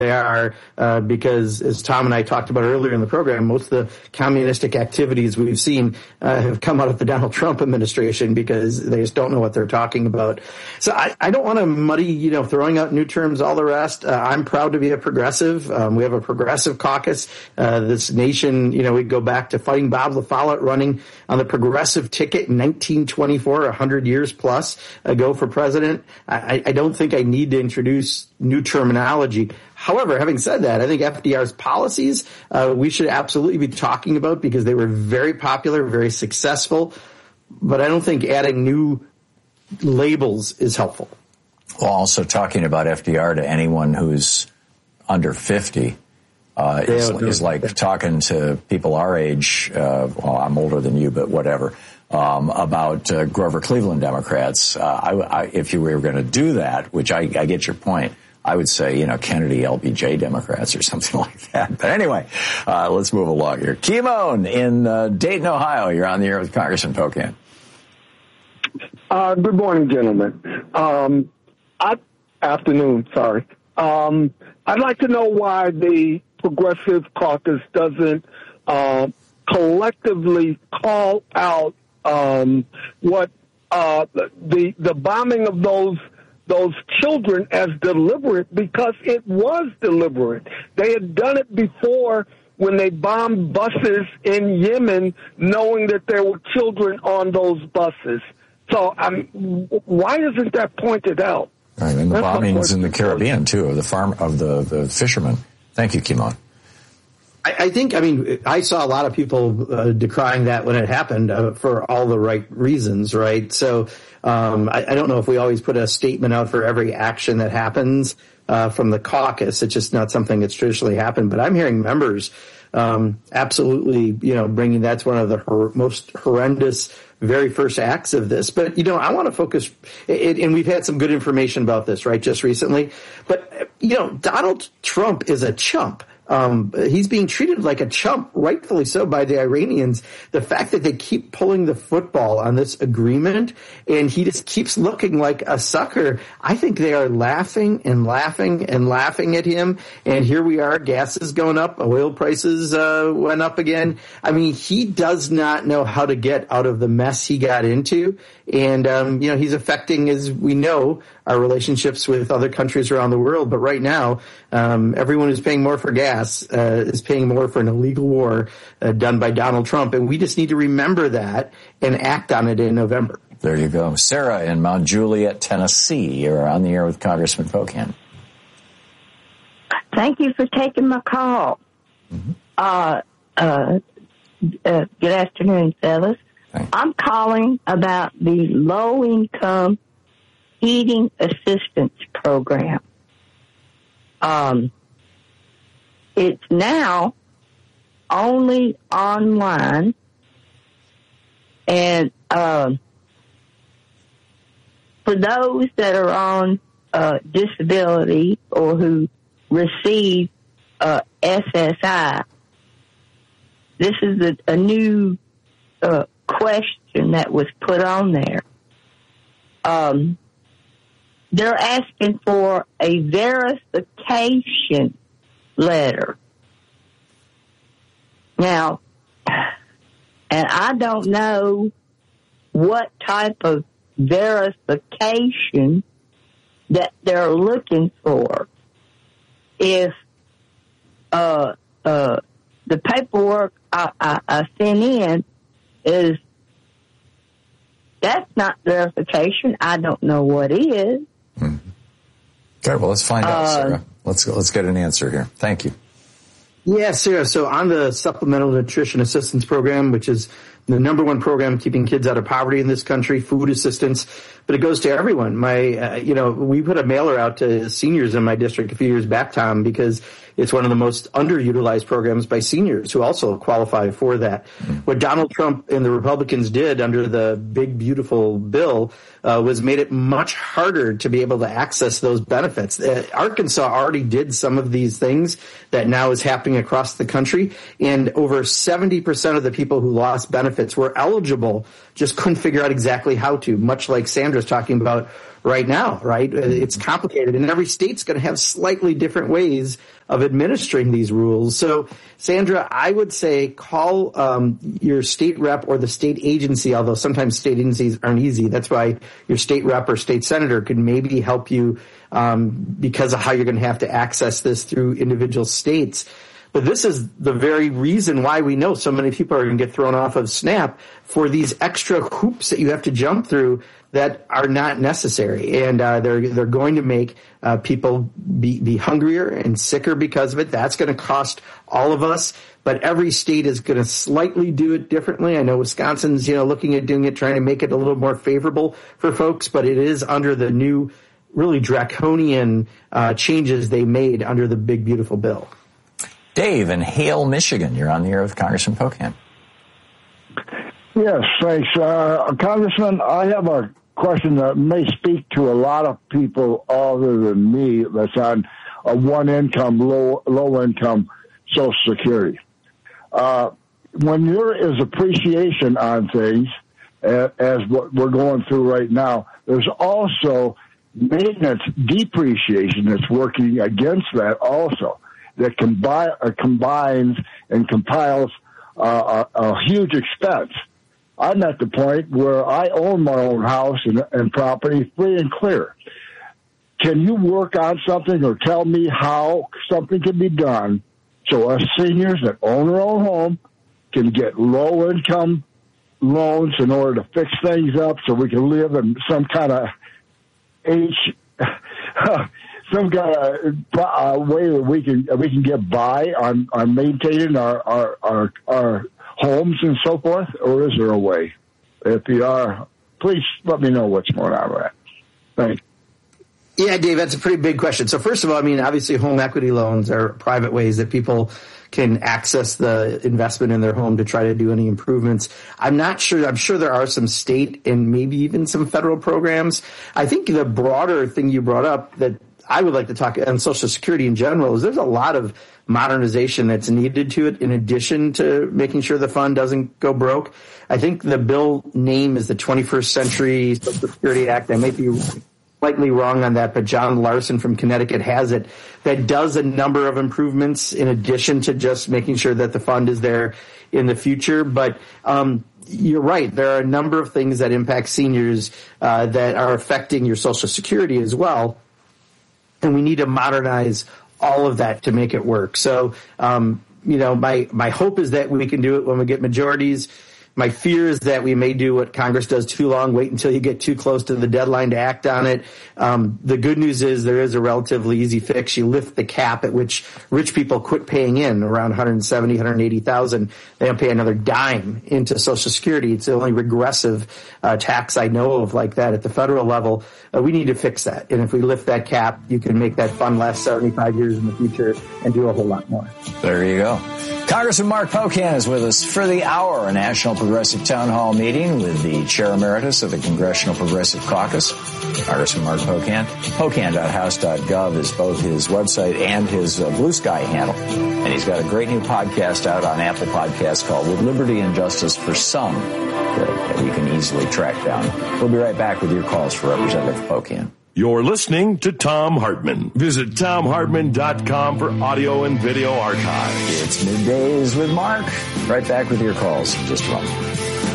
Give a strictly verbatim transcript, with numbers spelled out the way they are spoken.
they are, uh, because as Tom and I talked about earlier in the program, most of the communistic activities we've seen uh, have come out of the Donald Trump administration because they just don't know what they're talking about. So I, I don't want to muddy, you know, throwing out new terms, all the rest. Uh, I'm proud to be a progressive. Um, we have a progressive caucus. Uh, this nation, you know, we go back to fighting Bob La Follette running on the progressive ticket in nineteen twenty-four, one hundred years plus ago for president. I, I don't think I need to introduce new terminology. However, having said that, I think F D R's policies uh, we should absolutely be talking about because they were very popular, very successful. But I don't think adding new labels is helpful. Well, also talking about F D R to anyone who's under fifty uh, is, is like talking to people our age. Uh, well, I'm older than you, but whatever. Um, about uh, Grover Cleveland Democrats. Uh, I, I, if you were going to do that, which I, I get your point, I would say, you know, Kennedy L B J Democrats or something like that. But anyway, uh, let's move along here. Kimon in uh, Dayton, Ohio. You're on the air with Congressman Pocan. Uh, good morning, gentlemen. Um, I, afternoon, sorry. Um, I'd like to know why the Progressive Caucus doesn't uh, collectively call out um, what uh, the the bombing of those those children as deliberate, because it was deliberate. They had done it before when they bombed buses in Yemen, knowing that there were children on those buses. So, um, why isn't that pointed out? Right, and the That's bombings in the Caribbean too, of the farm of the the fishermen. Thank you, Kimon. I, I think, I mean, I saw a lot of people uh, decrying that when it happened uh, for all the right reasons, right? So um, I, I don't know if we always put a statement out for every action that happens uh, from the caucus. It's just not something that's traditionally happened. But I'm hearing members um, absolutely, you know, bringing that's one of the hor- most horrendous very first acts of this. But, you know, I want to focus, it, and we've had some good information about this, right, just recently. But, you know, Donald Trump is a chump. Um, he's being treated like a chump, rightfully so, by the Iranians. The fact that they keep pulling the football on this agreement and he just keeps looking like a sucker, I think they are laughing and laughing and laughing at him. And here we are, gas is going up, oil prices uh, went up again. I mean, he does not know how to get out of the mess he got into. And, um, you know, he's affecting, as we know, our relationships with other countries around the world. But right now, um, everyone who's paying more for gas uh, is paying more for an illegal war uh, done by Donald Trump. And we just need to remember that and act on it in November. There you go. Sarah in Mount Juliet, Tennessee. You're on the air with Congressman Pocan. Thank you for taking my call. Mm-hmm. Uh, uh, uh, good afternoon, fellas. Thanks. I'm calling about the low-income heating assistance program. Um, it's now only online, and um, for those that are on uh, disability or who receive uh, S S I, this is a, a new uh, question that was put on there. Um, they're asking for a verification letter. Now, and I don't know what type of verification that they're looking for. If uh, uh, the paperwork I, I, I sent in is, that's not verification, I don't know what is. Mm-hmm. Okay, well, let's find out, uh, Sarah. Let's let's get an answer here. Thank you. Yeah, Sarah. So on the Supplemental Nutrition Assistance Program, which is the number one program keeping kids out of poverty in this country, food assistance, but it goes to everyone. My, uh, you know, we put a mailer out to seniors in my district a few years back, Tom, because it's one of the most underutilized programs by seniors who also qualify for that. Mm-hmm. What Donald Trump and the Republicans did under the big, beautiful bill uh, was made it much harder to be able to access those benefits. Uh, Arkansas already did some of these things that now is happening across the country, and over seventy percent of the people who lost benefits were eligible, just couldn't figure out exactly how to, much like Sandra's Sandra's talking about right now, right? It's complicated, and every state's going to have slightly different ways of administering these rules. So, Sandra, I would say call um, your state rep or the state agency, although sometimes state agencies aren't easy. That's why your state rep or state senator could maybe help you um, because of how you're going to have to access this through individual states. But this is the very reason why we know so many people are going to get thrown off of SNAP for these extra hoops that you have to jump through that are not necessary. And uh, they're they're going to make uh, people be, be hungrier and sicker because of it. That's going to cost all of us. But every state is going to slightly do it differently. I know Wisconsin's, you know, looking at doing it, trying to make it a little more favorable for folks, but it is under the new, really draconian uh, changes they made under the Big Beautiful Bill. Dave in Hale, Michigan, you're on the air with Congressman Pocan. Yes, thanks. Uh, Congressman, I have a question that may speak to a lot of people other than me that's on a one-income, low, low-income Social Security. Uh, when there is appreciation on things, uh, as what we're going through right now, there's also maintenance depreciation that's working against that also. That combi- uh, combines and compiles uh, a, a huge expense. I'm at the point where I own my own house and, and property free and clear. Can you work on something or tell me how something can be done so us seniors that own our own home can get low-income loans in order to fix things up so we can live in some kind of age... some kind of uh, way that we can we can get by on, on maintaining our, our, our, our homes and so forth, or is there a way? If you are, please let me know what's going on with that. Thanks. Yeah, Dave, that's a pretty big question. So first of all, I mean, obviously home equity loans are private ways that people can access the investment in their home to try to do any improvements. I'm not sure. I'm sure there are some state and maybe even some federal programs. I think the broader thing you brought up that I would like to talk on Social Security in general is there's a lot of modernization that's needed to it in addition to making sure the fund doesn't go broke. I think the bill name is the twenty-first Century Social Security Act. I might be slightly wrong on that, but John Larson from Connecticut has it, that does a number of improvements in addition to just making sure that the fund is there in the future. But um you're right. There are a number of things that impact seniors uh, that are affecting your Social Security as well. And we need to modernize all of that to make it work. So, um, you know, my, my hope is that we can do it when we get majorities. My fear is that we may do what Congress does too long, wait until you get too close to the deadline to act on it. Um, the good news is there is a relatively easy fix. You lift the cap at which rich people quit paying in, around one hundred seventy, one hundred eighty thousand. They don't pay another dime into Social Security. It's the only regressive uh, tax I know of like that at the federal level. Uh, we need to fix that. And if we lift that cap, you can make that fund last seventy-five years in the future and do a whole lot more. There you go. Congressman Mark Pocan is with us for the hour, a National Progressive Town Hall meeting with the Chair Emeritus of the Congressional Progressive Caucus, Congressman Mark Pocan. Pocan dot house dot gov is both his website and his uh, Blue Sky handle. And he's got a great new podcast out on Apple Podcasts called With Liberty and Justice for Some that, that you can easily track down. We'll be right back with your calls for Representative Pocan. You're listening to Thom Hartmann. Visit Thom Hartmann dot com for audio and video archives. It's Middays with Mark. Right back with your calls in just a moment.